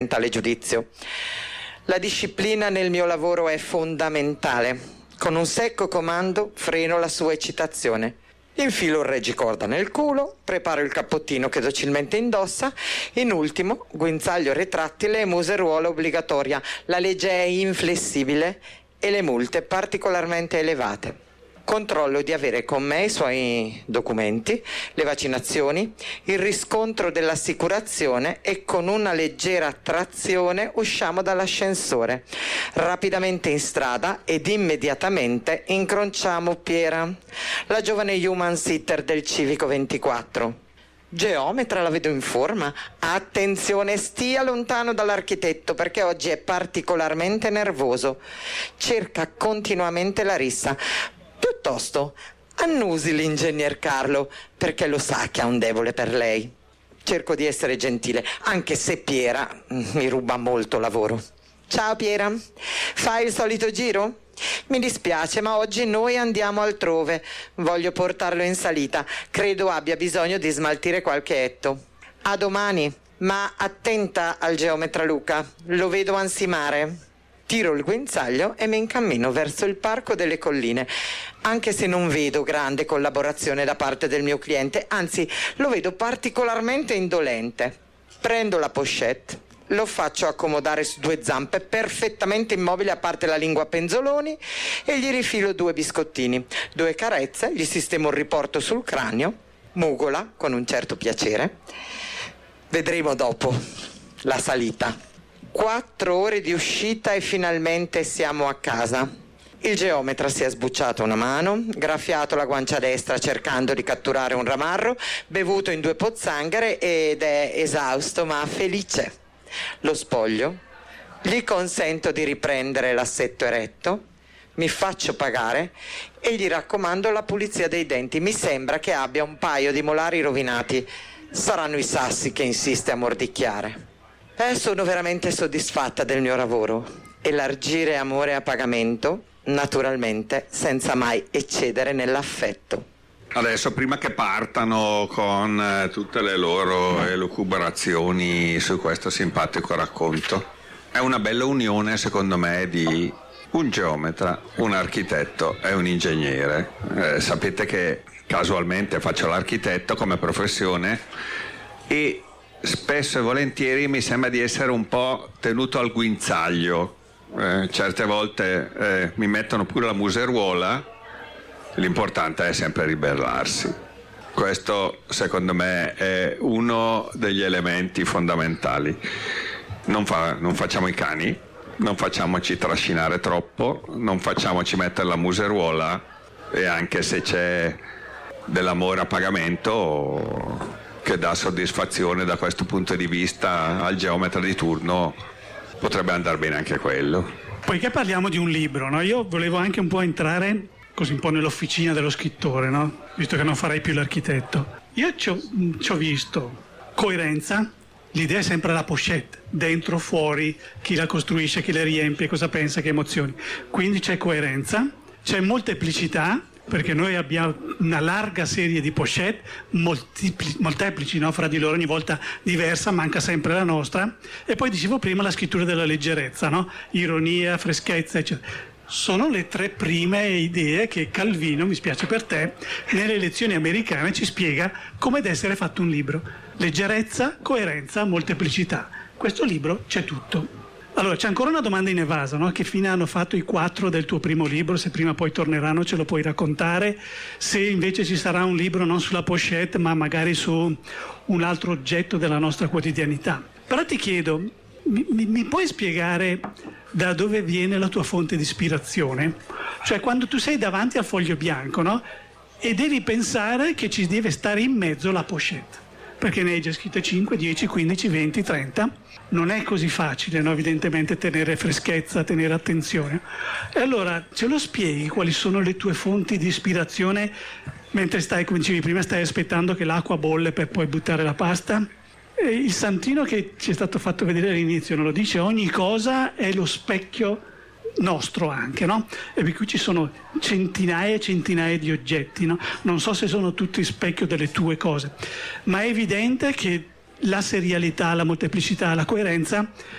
fondamentale giudizio. La disciplina nel mio lavoro è fondamentale. Con un secco comando freno la sua eccitazione. Infilo il reggicorda nel culo, preparo il cappottino che docilmente indossa, in ultimo guinzaglio retrattile e museruola obbligatoria. La legge è inflessibile e le multe particolarmente elevate. Controllo di avere con me i suoi documenti, le vaccinazioni, il riscontro dell'assicurazione e con una leggera trazione usciamo dall'ascensore. Rapidamente in strada ed immediatamente incrociamo Piera, la giovane human sitter del Civico 24. Geometra, la vedo in forma. Attenzione, stia lontano dall'architetto perché oggi è particolarmente nervoso. Cerca continuamente la rissa. Piuttosto annusi l'ingegner Carlo perché lo sa che ha un debole per lei. Cerco di essere gentile, anche se Piera mi ruba molto lavoro. Ciao Piera, fai il solito giro? Mi dispiace, ma oggi noi andiamo altrove. Voglio portarlo in salita. Credo abbia bisogno di smaltire qualche etto. A domani, ma attenta al geometra Luca, lo vedo ansimare. Tiro il guinzaglio e mi incammino verso il Parco delle Colline, anche se non vedo grande collaborazione da parte del mio cliente, anzi lo vedo particolarmente indolente. Prendo la pochette, lo faccio accomodare su due zampe perfettamente immobili a parte la lingua a penzoloni e gli rifilo 2 biscottini, 2 carezze, gli sistemo un riporto sul cranio, mugola con un certo piacere. Vedremo dopo la salita. 4 ore di uscita e finalmente siamo a casa. Il geometra si è sbucciato una mano, graffiato la guancia destra cercando di catturare un ramarro, bevuto in 2 pozzanghere ed è esausto ma felice. Lo spoglio, gli consento di riprendere l'assetto eretto, mi faccio pagare e gli raccomando la pulizia dei denti. Mi sembra che abbia un paio di molari rovinati. Saranno i sassi che insiste a mordicchiare. Sono veramente soddisfatta del mio lavoro. Elargire amore a pagamento, naturalmente, senza mai eccedere nell'affetto. Adesso, prima che partano con tutte le loro elucubrazioni su questo simpatico racconto, è una bella unione, secondo me, di un geometra, un architetto e un ingegnere. Sapete che casualmente faccio l'architetto come professione e spesso e volentieri mi sembra di essere un po' tenuto al guinzaglio. Certe volte mi mettono pure la museruola, l'importante è sempre ribellarsi. Questo secondo me è uno degli elementi fondamentali. Non facciamo i cani, non facciamoci trascinare troppo, non facciamoci mettere la museruola e anche se c'è dell'amore a pagamento che dà soddisfazione da questo punto di vista al geometra di turno, potrebbe andare bene anche quello. Poiché parliamo di un libro, no? Io volevo anche un po' entrare così un po' nell'officina dello scrittore, no? Visto che non farei più l'architetto. Io ci ho visto coerenza, l'idea è sempre la pochette, dentro, fuori, chi la costruisce, chi le riempie, cosa pensa, che emozioni. Quindi c'è coerenza, c'è molteplicità, perché noi abbiamo una larga serie di pochette, molteplici, no? Fra di loro, ogni volta diversa, manca sempre la nostra. E poi dicevo prima la scrittura della leggerezza, no? Ironia, freschezza, eccetera. Sono le 3 prime idee che Calvino, mi spiace per te, nelle lezioni americane ci spiega come deve essere fatto un libro. Leggerezza, coerenza, molteplicità. Questo libro c'è tutto. Allora, c'è ancora una domanda in evasa, no? Che fine hanno fatto i 4 del tuo primo libro? Se prima o poi torneranno ce lo puoi raccontare. Se invece ci sarà un libro non sulla pochette, ma magari su un altro oggetto della nostra quotidianità. Però ti chiedo, mi puoi spiegare da dove viene la tua fonte di ispirazione? Cioè, quando tu sei davanti al foglio bianco, no? E devi pensare che ci deve stare in mezzo la pochette. Perché ne hai già scritte 5, 10, 15, 20, 30. Non è così facile, no? Evidentemente tenere freschezza, tenere attenzione. E allora ce lo spieghi quali sono le tue fonti di ispirazione mentre stai, come dicevi prima, stai aspettando che l'acqua bolle per poi buttare la pasta? E il santino che ci è stato fatto vedere all'inizio non lo dice, ogni cosa è lo specchio nostro anche, no? E per cui ci sono centinaia e centinaia di oggetti, no? Non so se sono tutti specchio delle tue cose, ma è evidente che la serialità, la molteplicità, la coerenza